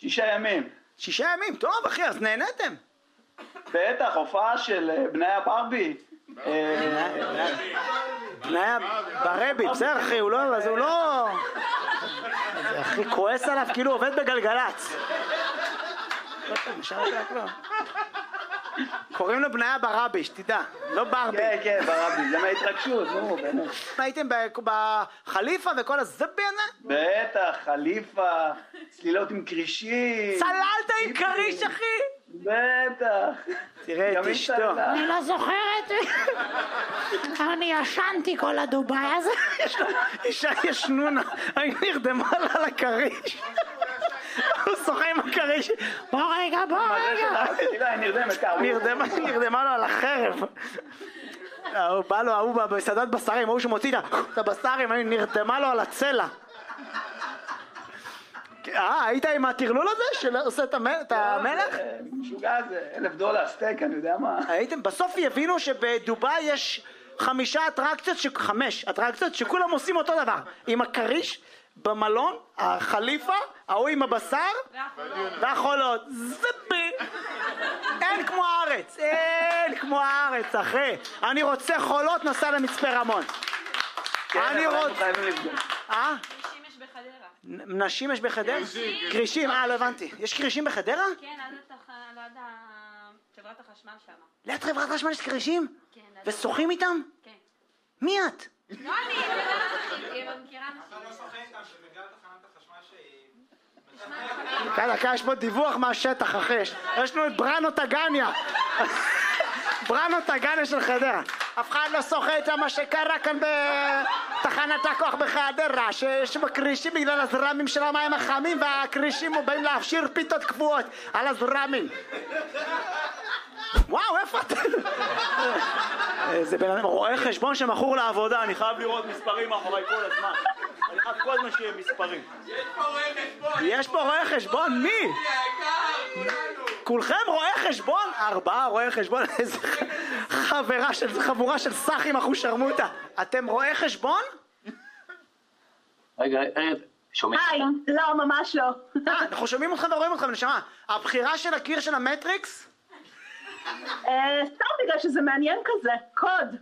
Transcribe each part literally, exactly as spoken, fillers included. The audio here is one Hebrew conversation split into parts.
שישה ימים. שישה ימים, טוב אחי, אז נהנתם. בטח, הופעה של בני הברבי. בניה ברבי, בסדר אחי, הוא לא, אז הוא לא... אחי, כועס עליו, כאילו עובד בגלגלץ. קוראים לו בניה ברבי, שתדע, לא ברבי. כן, כן, ברבי, זה מההתרגשות, נו, באמת. הייתם בחליפה וכל הזבי הזה? בטח, חליפה, צלילות עם קרישים. צללת עם קריש, אחי? בטח. תראה את אשתו. אני לא זוכרת. אני ישנתי כל הדובאי הזה. אישה ישנונה, היא נרדמה לה על הקריש. הוא שוחה עם הקריש. בוא רגע, בוא רגע. תראה, היא נרדמת ככה. נרדמה לו על החרב. הוא בא לו, הוא בסעדת בשרים, הוא שמוציא את הבשרים, נרדמה לו על הצלע. אה, היית עם הטרלול הזה שעושה את המלך? משוגע זה, אלף דולר, סטייק, אני יודע מה. הייתם, בסוף יבינו שבדובאי יש חמישה אטרקציות, חמש אטרקציות שכולם עושים אותו דבר. עם הקריש, במלון, החליפה, ההוא עם הבשר, והחולות. זבי! אין כמו הארץ, אין כמו הארץ, אחי. אני רוצה חולות, נסע למצפה רמון. אני רוצה... חייבים לבדוק. אה? נשים יש בחדרה. נשים יש בחדרה? קרישים, אה, לא הבנתי. יש קרישים בחדרה? כן, ליד חברת החשמל שם. ליד חברת החשמל יש קרישים? כן. ושוחים איתם? כן. מי את? לא אני, אני מכירה נשים. אתה לא שוחה איתם, שבגלל תחנת החשמל שהיא... כאן, כאן יש פה דיווח מהשטח, אחי. יש לנו את בראנו טגניה. בראנו טגניה של חדרה. אף אחד לא שוחה איתם מה שקרה כאן בתחנת הכוח בחדרה, שיש בקרישים בגלל הזרמים של המים החמים, והקרישים באים להפשיר פיתות קבועות על הזרמים. וואו, איפה אתה? זה בן אדם רואה חשבון שמכור לעבודה, אני חייב לראות מספרים מאחורי כל הזמן. אני חייב כל הזמן שיהיה מספרים. יש פה רואה חשבון! יש פה רואה חשבון? מי? כולכם רואה חשבון? ארבעה רואה חשבון? איזה חברה של חבורה של סחים אחושרמוטה. אתם רואה חשבון? רגע, רגע, שומעים? היי, לא, ממש לא. אה, אנחנו שומעים אתכם ורואים אתכם, נשמה. הבחירה של הקיר של המטריקס? סתם בגלל שזה מעניין כזה, קוד.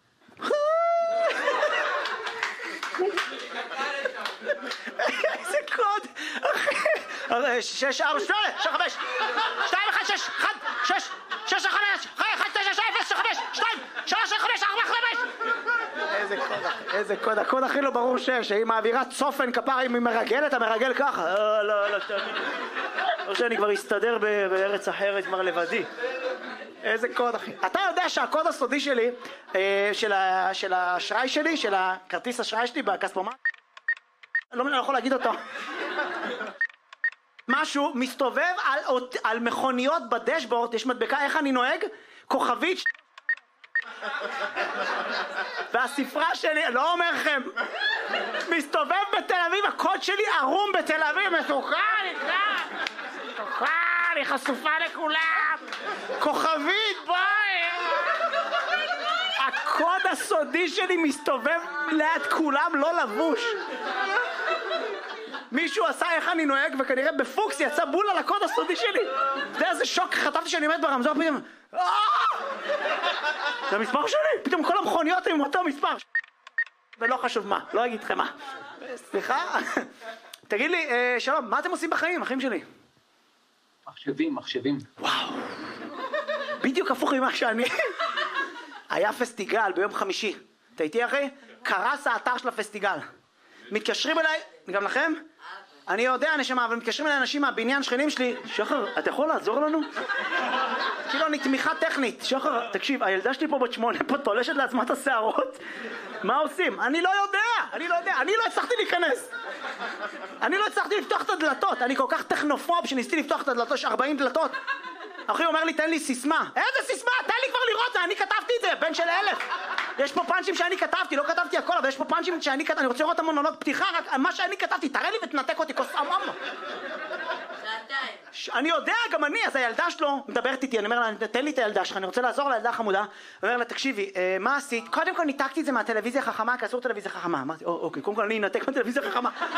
איזה קוד? שש, ארבע, שמונה, שש, חמש, שתיים, אחד, שש, אחד, שש, שש, חמש, אחד, תשע, אפס, חמש, שתיים, שלוש, חמש, ארבע, חמש. איזה קוד, איזה קוד, הקוד הכי לא ברור שש, היא מעבירה צופן כפר, היא מרגלת, המרגל ככה. לא, לא, לא, לא שאני כבר אסתדר בארץ אחרת כבר לבדי. איזה קוד, אחי. אתה יודע שהקוד הסודי שלי, של האשראי שלי, של הכרטיס אשראי שלי בכספומט, לא יכול להגיד אותו. משהו מסתובב על, על מכוניות בדשבורד, יש מדבקה איך אני נוהג, כוכבית, והספרה שלי, לא אומר לכם, מסתובב בתל אביב, הקוד שלי ערום בתל אביב, מסוכן, מסוכן, היא חשופה לכולם, כוכבית, בואי. הקוד הסודי שלי מסתובב ליד כולם, לא לבוש. מישהו עשה איך אני נוהג, וכנראה בפוקס יצא בול על הקוד הסודי שלי. אתה יודע איזה שוק, חטפתי שאני עומד ברמזור, פתאום זה המספר שלי, פתאום כל המכוניות עם אותו מספר. ולא חשוב מה, לא אגיד לכם מה. סליחה? תגיד לי, שלום, מה אתם עושים בחיים, אחים שלי? מחשבים, מחשבים. וואו, בדיוק הפוך ממה שאני. היה פסטיגל ביום חמישי, אתה איתי אחי? קרס האתר של הפסטיגל. מתקשרים אליי, גם לכם? אני יודע נשמה, אבל מתקשרים אליי אנשים מהבניין שכנים שלי. שחר, אתה יכול לעזור לנו? כאילו אני תמיכה טכנית. שחר, תקשיב, הילדה שלי פה בת שמונה פה תולשת לעצמה את השערות. מה עושים? אני לא יודע, אני לא יודע, אני לא הצלחתי להיכנס. אני לא הצלחתי לפתוח את הדלתות, אני כל כך טכנופוב שניסיתי לפתוח את הדלתות, יש ארבעים דלתות. אחי אומר לי, תן לי סיסמה. איזה סיסמה? תן לי כבר לראות, אני כתבתי את זה, בן של אלף. יש פה פאנצ'ים שאני כתבתי, לא כתבתי הכל, אבל יש פה פאנצ'ים שאני כתבתי, אני רוצה לראות את המונולוג פתיחה, רק מה שאני כתבתי, תראה לי ותנתק אותי, כוס אממה. אני יודע, גם אני, אז הילדה שלו מדברת איתי, אני אומר לה, תן לי את הילדה שלך, אני רוצה לעזור לילדה חמודה. אני אומר לה, תקשיבי, מה עשית? קודם כל ניתקתי את זה מהטלוויזיה החכמה, כי אסור טלוויזיה חכמה. אמרתי, אוקיי, קודם כל אני אנתק מהטלוויזיה החכמה.